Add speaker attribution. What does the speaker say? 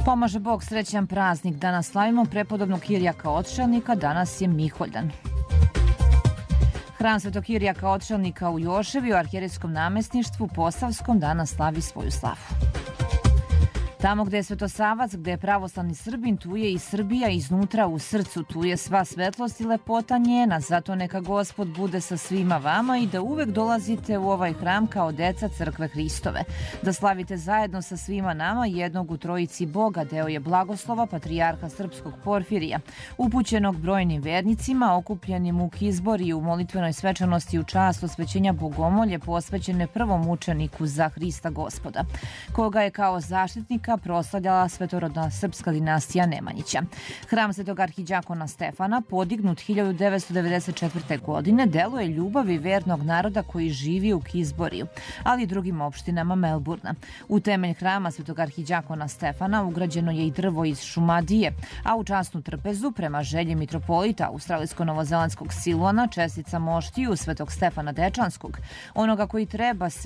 Speaker 1: Pomaže Bog, srećan praznik. Danas slavimo prepodobnog Kirijaka Otšelnika, danas je Miholjdan. Hram Svetog Kirijaka Otšelnika u Joševi u arhijerejskom namestništvu Posavskom danas slavi svoju slavu. Tamo gde je Svetosavac, gde je pravoslavni Srbin, tu je i Srbija iznutra u srcu, tu je sva svetlost i lepota njena. Zato neka Gospod bude sa svima vama i da uvek dolazite u ovaj hram kao deca Crkve Hristove. Da slavite zajedno sa svima nama jednog u trojici Boga, deo je blagoslova patrijarha srpskog Porfirija, upućenog brojnim vernicima, okupljenim u Kizbori u molitvenoj svečanosti u čast osvećenja bogomolje posvećene prvom mučeniku za Hrista Gospoda, koga je kao zaštitnika proslavljala svetorodna srpska dinastija Nemanjića. Hram Svetog arhiđakona Stefana, podignut 1994. godine, delo je ljubavi vernog naroda koji živi u Kizboriju, ali i drugim opštinama Melburna. U temelj hrama Svetog arhiđakona Stefana ugrađeno je i drvo iz Šumadije, a u časnu trpezu, prema želji mitropolita australijsko-novozelandskog Siluana, čestica moštiju Svetog Stefana Dečanskog, onoga koji treba